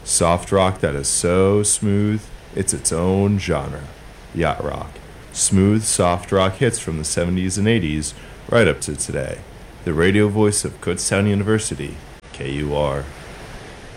Soft rock that is so smooth, it's its own genre. Yacht rock. Smooth, soft rock hits from the 70s and 80s, right up to today. The radio voice of Kutztown University, KUR.